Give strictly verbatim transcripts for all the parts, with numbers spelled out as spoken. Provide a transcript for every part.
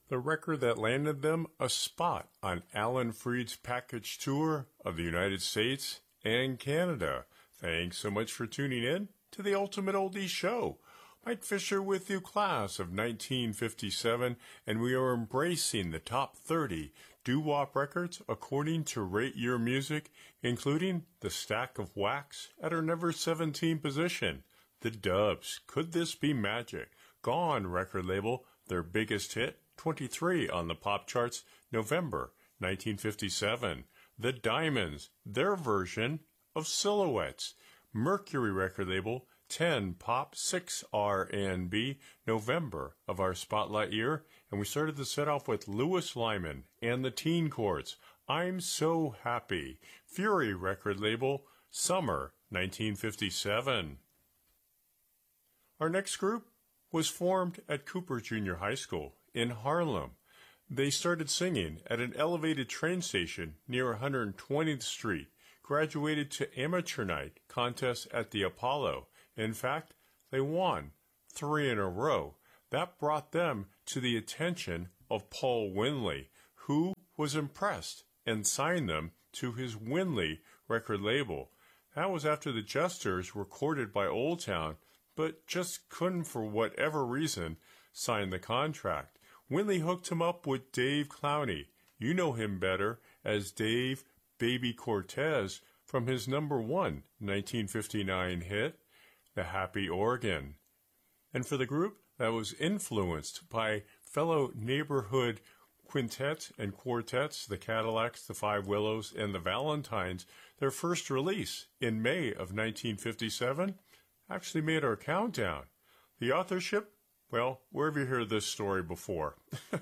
the record that landed them a spot on Alan Freed's package tour of the United States and Canada. Thanks so much for tuning in to the Ultimate Oldies Show. Mike Fisher with you, class of nineteen fifty-seven, and we are embracing the top thirty doo-wop records according to Rate Your Music, including the Stack of Wax at our number seventeen position. The Dubs, Could This Be Magic? Gone record label, their biggest hit, twenty-three on the pop charts, November nineteen fifty-seven. The Diamonds, their version of Silhouettes, Mercury record label, ten pop, six R and B, November of our spotlight year, and we started the set off with Louis Lyman and the Teen Chords, I'm So Happy, Fury record label, summer nineteen fifty-seven. Our next group was formed at Cooper Junior High School in Harlem. They started singing at an elevated train station near one hundred twentieth Street, graduated to amateur night contests at the Apollo. In fact, they won three in a row. That brought them to the attention of Paul Winley, who was impressed and signed them to his Winley record label. That was after the Jesters were courted by Old Town, but just couldn't, for whatever reason, sign the contract. Winley hooked him up with Dave Clowney. You know him better as Dave Baby Cortez from his number one nineteen fifty-nine hit, The Happy Organ. And for the group that was influenced by fellow neighborhood quintets and quartets, the Cadillacs, the Five Willows, and the Valentines, their first release in May of nineteen fifty-seven actually made our countdown. The authorship? Well, where have you heard this story before?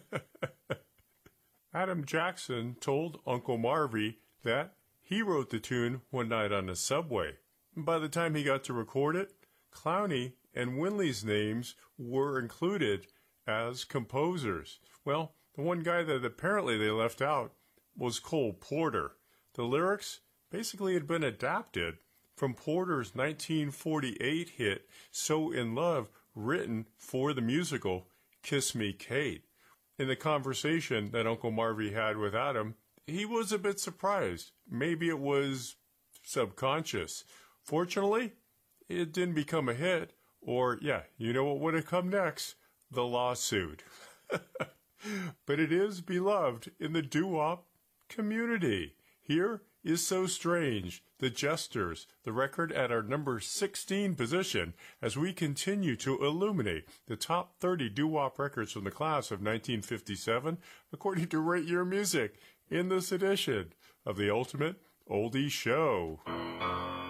Adam Jackson told Uncle Marvy that he wrote the tune one night on the subway. By the time he got to record it, Clowney and Winley's names were included as composers. Well, the one guy that apparently they left out was Cole Porter. The lyrics basically had been adapted from Porter's nineteen forty-eight hit, So in Love, written for the musical Kiss Me, Kate. In the conversation that Uncle Marvy had with Adam, he was a bit surprised. Maybe it was subconscious. Fortunately, it didn't become a hit, or, yeah, you know what would have come next? The lawsuit. But it is beloved in the doo-wop community. Here is So Strange, The Jesters, the record at our number sixteen position, as we continue to illuminate the top thirty doo-wop records from the class of nineteen fifty-seven, according to Rate Your Music, in this edition of the Ultimate Oldies Show.